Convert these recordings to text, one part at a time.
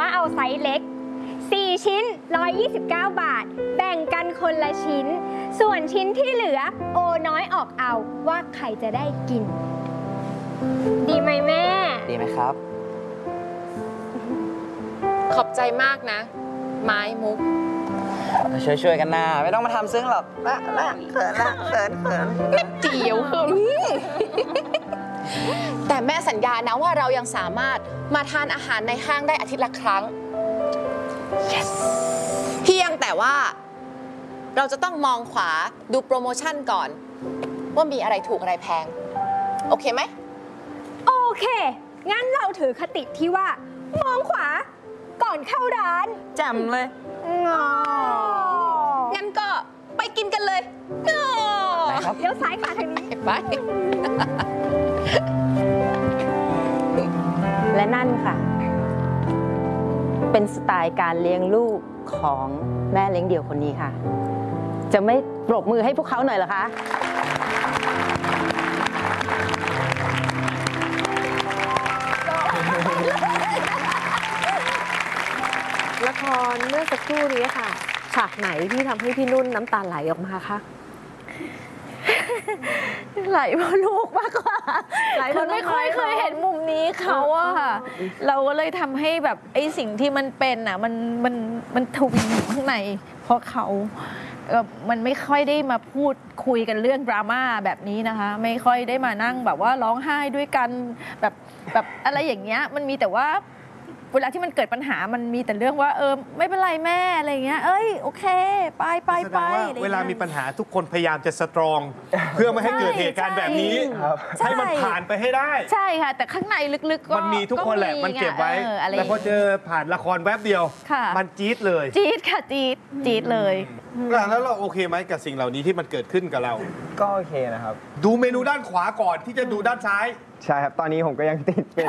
ว่าเอาไซส์เล็ก4 ชิ้น129 บาทแบ่งกันคนละชิ้นส่วนชิ้นที่เหลือโอน้อยออกเอาว่าใครจะได้กินดีไหมแม่ดีไหมครับขอบใจมากนะไม้มุกช่วยกันนะไม่ต้องมาทำซึ้งหรอกละเขินนิดเดียวแต่แม่สัญญานะว่าเรายังสามารถมาทานอาหารในห้างได้อาทิตย์ละครั้ง yes เพียงแต่ว่าเราจะต้องมองขวาดูโปรโมชั่นก่อนว่ามีอะไรถูกอะไรแพงโอเคไหมโอเคงั้นเราถือคติที่ว่ามองขวาก่อนเข้าร้านแจ่มเลยงั้นก็ไปกินกันเลยเดี๋ยวซ้ายขวาทางนี้ไปและนั่นค่ะเป็นสไตล์การเลี้ยงลูกของแม่เลี้ยงเดี่ยวคนนี้ค่ะจะไม่ปรบมือให้พวกเขาหน่อยเหรอคะละครเมื่อสักครู่นี้ค่ะฉากไหนที่ทำให้พี่นุ่นน้ำตาไหลออกมาคะไหลเพราะลูกมากกว่าคนไม่ค่อยเคยเห็นมุมนี้เขาอะค่ะเราก็เลยทำให้แบบไอ้สิ่งที่มันเป็นอะมันทวีอยู่ข้างในเพราะเขามันไม่ค่อยได้มาพูดคุยกันเรื่องดราม่าแบบนี้นะคะไม่ค่อยได้มานั่งแบบว่าร้องไห้ด้วยกันแบบอะไรอย่างเงี้ยมันมีแต่ว่าเวลาที่มันเกิดปัญหามันมีแต่เรื่องว่าไม่เป็นไรแม่อะไรเงี้ยโอเคไปเวลามีปัญหาทุกคนพยายามจะสตรองเพื่อไม่ให้เกิดเหตุการณ์แบบนี้ให้มันผ่านไปให้ได้ใช่ค่ะแต่ข้างในลึกๆก็มันมีทุกคนแหละมันเก็บไว้แต่พอเจอผ่านละครแวบเดียวมันจี๊ดเลยจี๊ดค่ะจี๊ดเลยแล้วเราโอเคไหมกับสิ่งเหล่านี้ที่มันเกิดขึ้นกับเราก็โอเคนะครับดูเมนูด้านขวาก่อนที่จะดูด้านซ้ายใช่ครับตอนนี้ผมก็ยังติดเป็น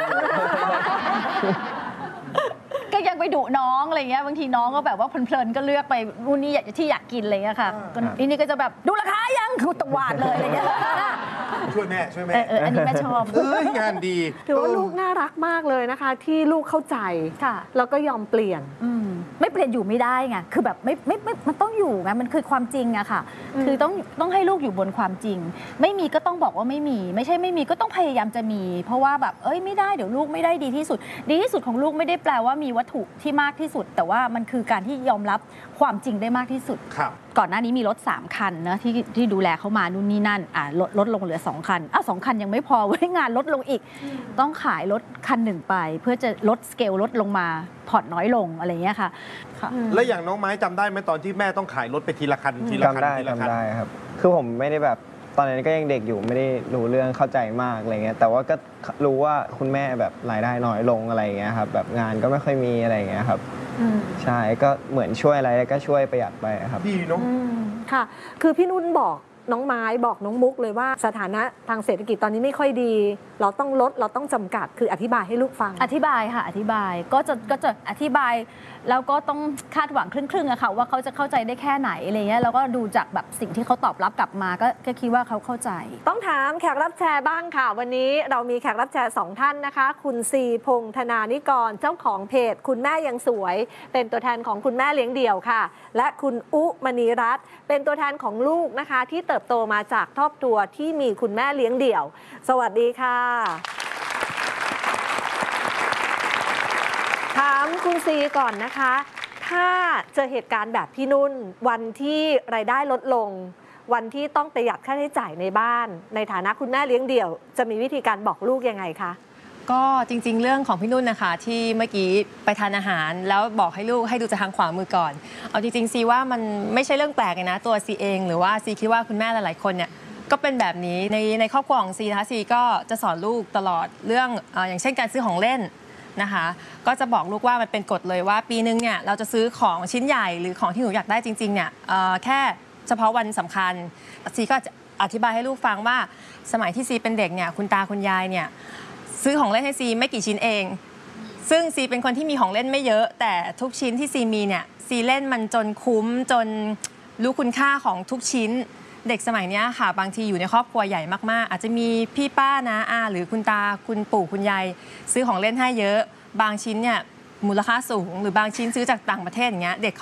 ก็ยังไปดุน้องอะไรเงี้ยบางทีน้องก็แบบว่าเพลินๆก็เลือกไปนู่นนี่ที่อยากกินอะไรเงี้ยค่ะอันนี้ก็จะแบบดูราคายังคือตวาดเลยอะไรเงี้ยช่วยแม่อันนี้แม่ชอบงานดีถือว่าลูกน่ารักมากเลยนะคะที่ลูกเข้าใจแล้วก็ยอมเปลี่ยนไม่เปลี่ยนอยู่ไม่ได้ไงคือแบบไม่มันต้องอยู่ไงมันคือความจริงอะค่ะคือต้องให้ลูกอยู่บนความจริงไม่มีก็ต้องบอกว่าไม่มีไม่ใช่ไม่มีก็ต้องพยายามจะมีเพราะว่าแบบไม่ได้เดี๋ยวลูกไม่ได้ดีที่สุดของลูกไม่ได้แปลว่ามีวัตถุที่มากที่สุดแต่ว่ามันคือการที่ยอมรับความจริงได้มากที่สุดก่อนหน้านี้มีรถ3 คันนะที่ดูแลเขามานู่นนี่นั่นลดลงเหลือ2 คัน2 คันยังไม่พอเว้ยงานลดลงอีกต้องขายรถคัน1ไปเพื่อจะลดสเกลลดลงมาผ่อนน้อยลงอะไรเงี้ยค่ะแล้วอย่างน้องไม้จำได้ไหมตอนที่แม่ต้องขายรถไปทีละคันจำได้ครับคือผมไม่ได้แบบตอนนั้นก็ยังเด็กอยู่ไม่ได้รู้เรื่องเข้าใจมากอะไรเงี้ยแต่ว่าก็รู้ว่าคุณแม่แบบรายได้น้อยลงอะไรเงี้ยครับแบบงานก็ไม่ค่อยมีอะไรเงี้ยครับใช่ก็เหมือนช่วยอะไรก็ช่วยประหยัดไปครับดีเนาะค่ะคือพี่นุ่นบอกน้องไม้บอกน้องมุกเลยว่าสถานะทางเศรษฐกิจตอนนี้ไม่ค่อยดีเราต้องลดเราต้องจำกัดคืออธิบายให้ลูกฟังอธิบายค่ะอธิบายก็จะอธิบายแล้วก็ต้องคาดหวังครึ่งๆอะค่ะว่าเขาจะเข้าใจได้แค่ไหนอะไรเงี้ยแล้วก็ดูจากแบบสิ่งที่เขาตอบรับกลับมาก็คิดว่าเขาเข้าใจต้องถามแขกรับแชร์บ้างค่ะวันนี้เรามีแขกรับแชร์2 ท่านนะคะคุณซีพงษ์ธนานิกรเจ้าของเพจคุณแม่ยังสวยเป็นตัวแทนของคุณแม่เลี้ยงเดี่ยวค่ะและคุณอุมณีรัตน์เป็นตัวแทนของลูกนะคะที่เติบโตมาจากครอบครัวที่มีคุณแม่เลี้ยงเดี่ยวสวัสดีค่ะถามคุณซีก่อนนะคะถ้าเจอเหตุการณ์แบบพี่นุ่นวันที่รายได้ลดลงวันที่ต้องประหยัดค่าใช้จ่ายในบ้านในฐานะคุณแม่เลี้ยงเดี่ยวจะมีวิธีการบอกลูกยังไงคะก็จริงๆเรื่องของพี่นุ่นนะคะที่เมื่อกี้ไปทานอาหารแล้วบอกให้ลูกให้ดูจากทางขวามือก่อนเอาจริงๆซีว่ามันไม่ใช่เรื่องแปลกเลยนะตัวซีเองหรือว่าซีคิดว่าคุณแม่หลายๆคนเนี่ยก็เป็นแบบนี้ในครอบครัวของซีนะคะซีก็จะสอนลูกตลอดเรื่องอย่างเช่นการซื้อของเล่นนะคะก็จะบอกลูกว่ามันเป็นกฎเลยว่าปีนึงเนี่ยเราจะซื้อของชิ้นใหญ่หรือของที่หนูอยากได้จริงๆเนี่ยแค่เฉพาะวันสำคัญซีก็อธิบายให้ลูกฟังว่าสมัยที่ซีเป็นเด็กเนี่ยคุณตาคุณยายเนี่ยซื้อของเล่นให้ซีไม่กี่ชิ้นเองซึ่งซีเป็นคนที่มีของเล่นไม่เยอะแต่ทุกชิ้นที่ซีมีเนี่ยซีเล่นมันจนคุ้มจนรู้คุณค่าของทุกชิ้นเด็กสมัยนี้ค่ะบางทีอยู่ในครอบครัวใหญ่มากๆอาจจะมีพี่ป้านะอาหรือคุณตาคุณปู่คุณยายซื้อของเล่นให้เยอะบางชิ้นเนี่ยมูลค่าสูง หรือบางชิ้นซื้อจากต่างประเทศอย่างเงี้ยเด็ก